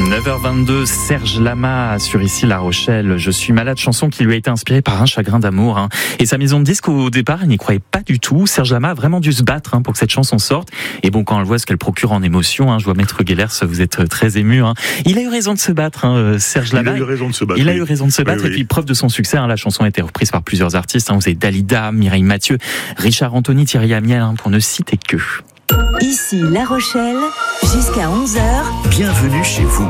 9h22, Serge Lama sur Ici La Rochelle. Je suis malade, chanson qui lui a été inspirée par un chagrin d'amour. Et sa maison de disque, au départ, elle n'y croyait pas du tout. Serge Lama a vraiment dû se battre pour que cette chanson sorte. Et bon, quand elle voit ce qu'elle procure en émotion, je vois Maître Guellers, vous êtes très ému. Il a eu raison de se battre, Serge Lama. Il a eu raison de se battre. Il a eu raison de se battre. Oui. Et puis, preuve de son succès, la chanson a été reprise par plusieurs artistes. Vous avez Dalida, Mireille Mathieu, Richard Anthony, Thierry Amiel, pour ne citer que. Ici La Rochelle, jusqu'à 11h. Bienvenue chez vous.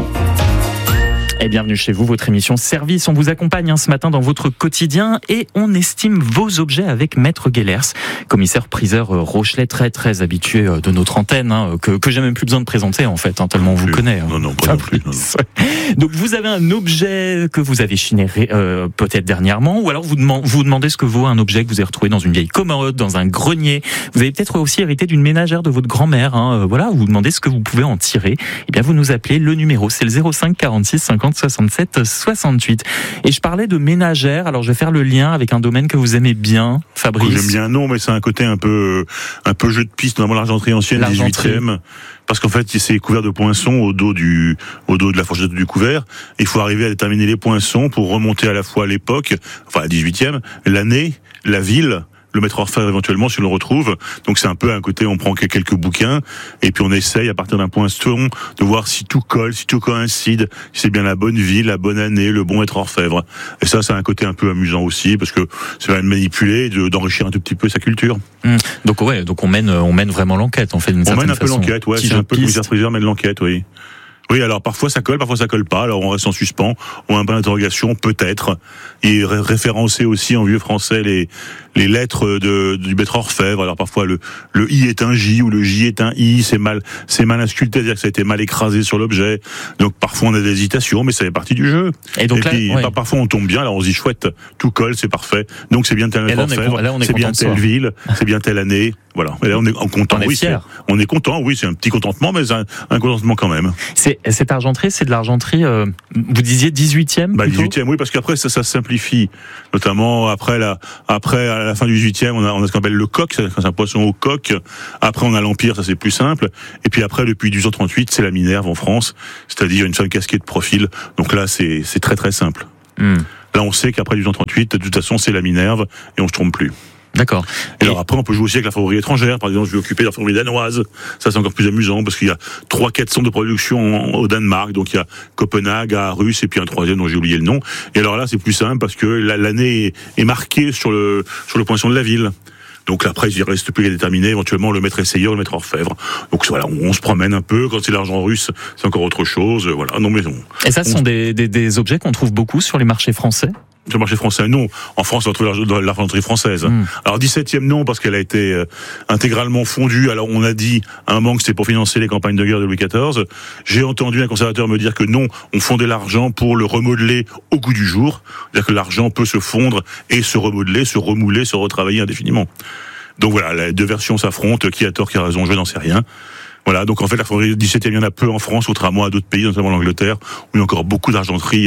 Et bienvenue chez vous, votre émission Service. On vous accompagne ce matin dans votre quotidien et on estime vos objets avec Maître Guellers, commissaire-priseur rochelais très habitué de notre antenne, que j'ai même plus besoin de présenter en fait, tellement on vous connaît. Non, pas non plus. Non. Donc vous avez un objet que vous avez chiné peut-être dernièrement, ou alors vous demandez ce que vaut un objet que vous avez retrouvé dans une vieille commode, dans un grenier. Vous avez peut-être aussi hérité d'une ménagère de votre grand-mère. Vous vous demandez ce que vous pouvez en tirer. Eh bien vous nous appelez, le numéro c'est le 05 46 50 67 68. Et je parlais de ménagère, alors je vais faire le lien avec un domaine que vous aimez bien, Fabrice. J'aime bien, non, mais c'est un côté un peu jeu de piste, notamment l'argenterie ancienne, 18e. Parce qu'en fait, c'est couvert de poinçons au dos de la fourchette du couvert. Il faut arriver à déterminer les poinçons pour remonter à la fois l'époque, enfin la 18e, l'année, la ville, le mettre orfèvre éventuellement si on le retrouve. Donc c'est un peu un côté, on prend quelques bouquins et puis on essaye à partir d'un poinçon de voir si tout colle, si tout coïncide, si c'est bien la bonne ville, la bonne année, le bon être orfèvre. Et ça, c'est un côté un peu amusant aussi parce que c'est de manipuler, d'enrichir un tout petit peu sa culture. Donc on mène vraiment l'enquête, on fait d'une certaine façon. On mène un peu l'enquête, c'est un peu le commissaire-priseur mène l'enquête, oui. Oui, alors parfois ça colle pas. Alors on reste en suspens, on a un point d'interrogation, peut-être. Et référencer aussi en vieux français les lettres du maître orfèvre. Alors parfois le I est un J ou le J est un I, c'est mal insculpté, c'est-à-dire que ça a été mal écrasé sur l'objet. Donc parfois on a des hésitations, mais ça fait partie du jeu. Et puis parfois on tombe bien, alors on se dit chouette, tout colle, c'est parfait. Donc c'est bien tel maître orfèvre, c'est bien telle ville, c'est bien telle année. Voilà. Et là on est content. On est content, oui, c'est un petit contentement, mais un contentement quand même. Cette argenterie, c'est de l'argenterie, vous disiez 18e? 18e, oui, parce qu'après, ça simplifie. Notamment, après, à la fin du 18e, on a ce qu'on appelle le coq, c'est un poisson au coq. Après, on a l'Empire, ça c'est plus simple. Et puis après, depuis 1838, c'est la Minerve en France. C'est-à-dire une seule casquette de profil. Donc là, c'est très simple. Là, on sait qu'après 1838, de toute façon, c'est la Minerve et on se trompe plus. D'accord. Et alors après, on peut jouer aussi avec la favori étrangère. Par exemple, je vais occuper la favori danoise. Ça, c'est encore plus amusant parce qu'il y a 3-4 centres de production au Danemark. Donc il y a Copenhague, Aarhus et puis un troisième dont j'ai oublié le nom. Et alors là, c'est plus simple parce que l'année est marquée sur le poinçon de la ville. Donc là, après, il reste plus qu'à déterminer éventuellement le maître essayeur, le maître orfèvre. Donc voilà, on se promène un peu. Quand c'est l'argent russe, c'est encore autre chose. Voilà. Non, mais et ça, ce sont des objets qu'on trouve beaucoup sur les marchés français? Sur le marché français, non. En France, on trouve l'argenterie française. Alors 17e, non, parce qu'elle a été intégralement fondue. Alors on a dit à un moment que c'était pour financer les campagnes de guerre de Louis XIV. J'ai entendu un conservateur me dire que non, on fondait l'argent pour le remodeler au goût du jour. C'est-à-dire que l'argent peut se fondre et se remodeler, se remouler, se retravailler indéfiniment. Donc voilà, les deux versions s'affrontent. Qui a tort, qui a raison, je n'en sais rien. Voilà, donc en fait, la forêt 17e, il y en a peu en France, contrairement à d'autres pays, notamment l'Angleterre, où il y a encore beaucoup d'argenterie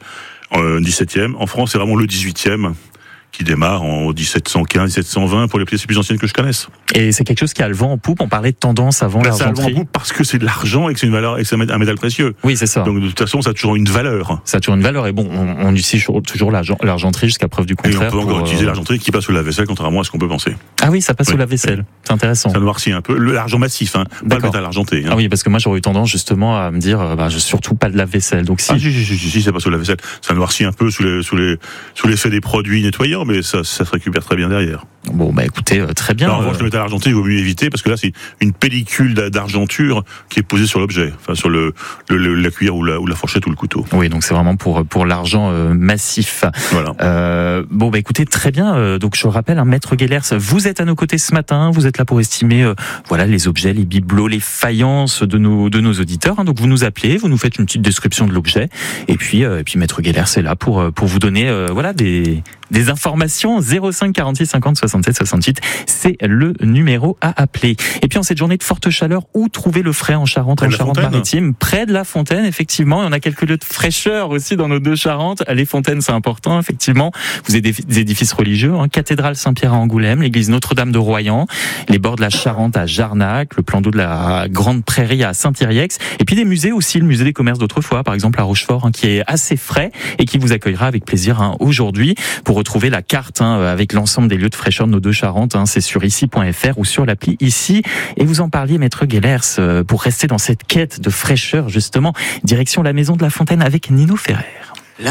17e. En France, c'est vraiment le 18e qui démarre en 1715, 1720 pour les pièces les plus anciennes que je connaisse. Et c'est quelque chose qui a le vent en poupe. On parlait de tendance avant l'argenterie. Ça a le vent en poupe parce que c'est de l'argent et que c'est une valeur et que c'est un métal précieux. Oui, c'est ça. Donc de toute façon, ça a toujours une valeur. Ça a toujours une valeur. Et bon, on utilise toujours l'argenterie jusqu'à preuve du contraire. Et on peut encore utiliser l'argenterie qui passe au lave-vaisselle, contrairement à ce qu'on peut penser. Ah oui, ça passe au lave-vaisse. C'est intéressant. Ça noircit un peu. L'argent massif, pas le métal argenté. Ah oui, parce que moi j'aurais eu tendance justement à me dire, surtout pas de lave-vaisselle. Donc si. Si, ça passe au lave-vaisselle. Ça noircit un peu sous l'effet des produits nettoyants, mais ça se récupère très bien derrière. Bon, écoutez, très bien. Alors, en revanche, le métal argenté, il vaut mieux éviter parce que là, c'est une pellicule d'argenture qui est posée sur l'objet, enfin sur la cuillère ou la fourchette ou le couteau. Oui, donc c'est vraiment pour l'argent massif. Voilà. Écoutez, très bien. Donc je rappelle, Maître Guellers, vous êtes à nos côtés ce matin. Vous êtes là pour estimer, les objets, les bibelots, les faïences de nos auditeurs. Donc vous nous appelez, vous nous faites une petite description de l'objet, et puis Maître Guellers est là pour vous donner des informations. 05 46 50 68 67 68. C'est le numéro à appeler. Et puis en cette journée de forte chaleur, où trouver le frais en Charente, en Charente-Maritime? Près de la Fontaine, effectivement. Et on a quelques lieux de fraîcheur aussi dans nos deux Charentes. Les fontaines, c'est important, effectivement. Vous avez des édifices religieux, cathédrale Saint-Pierre à Angoulême, l'église Notre-Dame de Royan, les bords de la Charente à Jarnac, le plan d'eau de la Grande Prairie à Saint-Iriex. Et puis des musées aussi, le musée des commerces d'autrefois, par exemple à Rochefort, qui est assez frais et qui vous accueillera avec plaisir aujourd'hui. Pour retrouver la carte avec l'ensemble des lieux de fraîcheur de nos deux Charentes, c'est sur ici.fr ou sur l'appli Ici. Et vous en parliez, Maître Guellers, pour rester dans cette quête de fraîcheur, justement, direction la maison de la Fontaine avec Nino Ferrer.